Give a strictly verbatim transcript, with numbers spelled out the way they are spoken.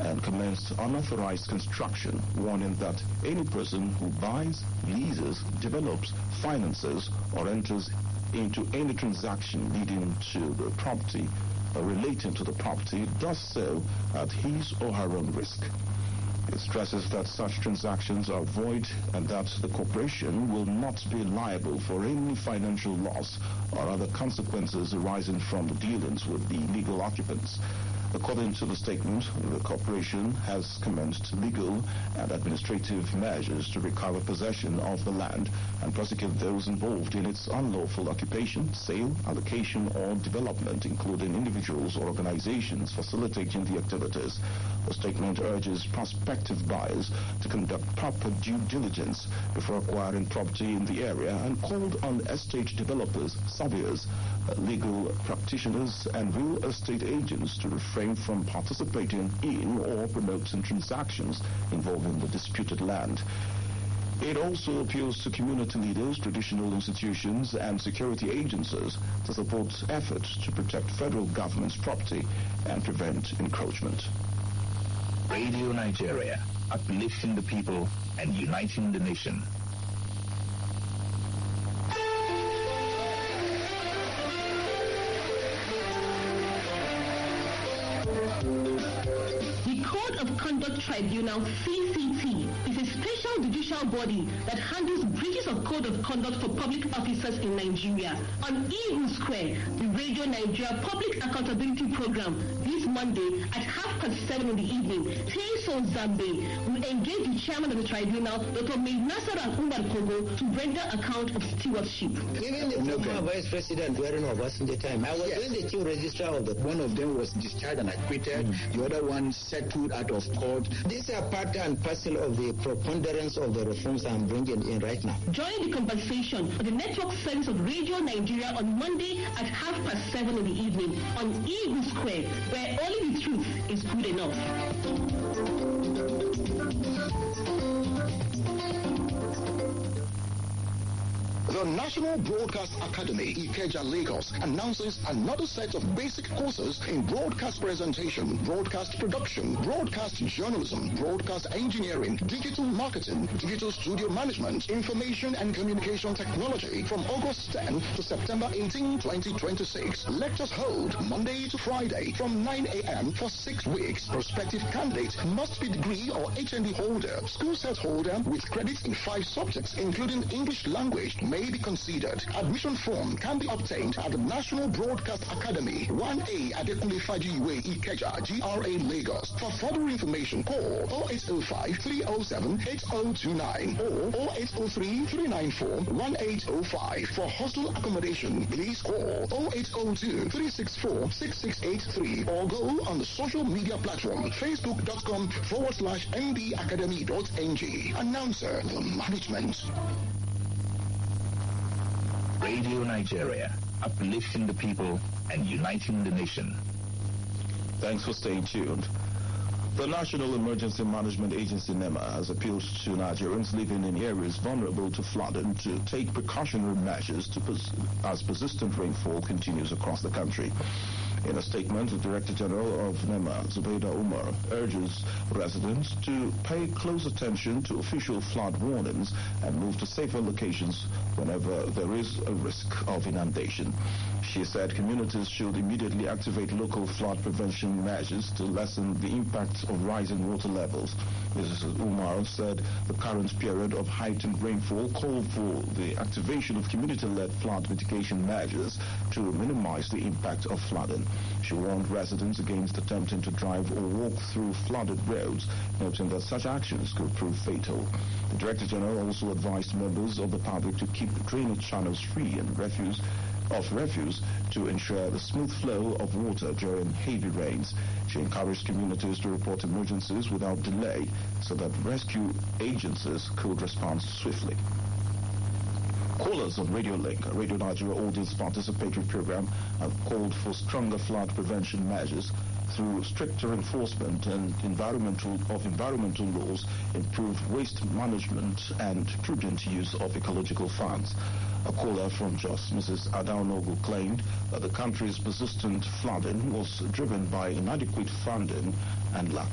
and commenced unauthorized construction, warning that any person who buys, leases, develops, finances, or enters into any transaction leading to the property or relating to the property does so at his or her own risk. It stresses that such transactions are void and that the corporation will not be liable for any financial loss or other consequences arising from the dealings with the legal occupants. According to the statement, the corporation has commenced legal and administrative measures to recover possession of the land and prosecute those involved in its unlawful occupation, sale, allocation, or development, including individuals or organizations facilitating the activities. The statement urges prospective buyers to conduct proper due diligence before acquiring property in the area and called on estate developers, surveyors, legal practitioners, and real estate agents to refrain from participating in or promoting transactions involving the disputed land. It also appeals to community leaders, traditional institutions, and security agencies to support efforts to protect federal government's property and prevent encroachment. Radio Nigeria, uplifting the people and uniting the nation. The Code of Conduct Tribunal, C C T, is a special judicial body that handles breaches of Code of Conduct for public officers in Nigeria. On Eagle Square, the Radio Nigeria Public Accountability Program, this Monday at half past seven in the evening, Teiso Zambe will engage the chairman of the tribunal, Doctor Maid Nasser and Umar Kogo, to render account of stewardship. Even the former Vice President during Obasanjo time, I was yeah. doing the chief registrar of the. One of them was discharged and acquitted. Mm. The other one settled out of court. These are part and parcel of the preponderance of the reforms I'm bringing in right now. Join the conversation on the network service of Radio Nigeria on Monday at half past seven in the evening on Eagle Square, where only the truth is good enough. The National Broadcast Academy, Ikeja, Lagos, announces another set of basic courses in broadcast presentation, broadcast production, broadcast journalism, broadcast engineering, digital marketing, digital studio management, information and communication technology from August tenth to September eighteenth, twenty twenty-six. Lectures hold Monday to Friday from nine a.m. for six weeks. Prospective candidate must be degree or H N D holder, school set holder with credits in five subjects, including English language, may be considered. Admission form can be obtained at the National Broadcast Academy, one A Adekunle Fajiwe, Ikeja, G R A, Lagos. For further information, call oh eight oh five, three oh seven, eight oh two nine or oh eight oh three, three nine four, one eight oh five. For hostel accommodation, please call oh eight oh two, three six four, six six eight three or go on the social media platform facebook.com forward slash mbacademy.ng. Announcer, the management. Radio Nigeria, uplifting the people and uniting the nation. Thanks for staying tuned. The National Emergency Management Agency, NEMA, has appealed to Nigerians living in areas vulnerable to flooding to take precautionary measures to pers- as persistent rainfall continues across the country. In a statement, the Director General of NEMA, Zubaida Umar, urges residents to pay close attention to official flood warnings and move to safer locations whenever there is a risk of inundation. She said communities should immediately activate local flood prevention measures to lessen the impact of rising water levels. Missus Umar said the current period of heightened rainfall called for the activation of community-led flood mitigation measures to minimize the impact of flooding. She warned residents against attempting to drive or walk through flooded roads, noting that such actions could prove fatal. The Director General also advised members of the public to keep drainage channels free and refuse of refuse to ensure the smooth flow of water during heavy rains. She encouraged communities to report emergencies without delay so that rescue agencies could respond swiftly. Callers on Radio Link, a Radio Nigeria audience participatory program, have called for stronger flood prevention measures through stricter enforcement and environmental of environmental laws, improved waste management, and prudent use of ecological funds. A caller from Jos, Missus Adaunogu, claimed that the country's persistent flooding was driven by inadequate funding and lack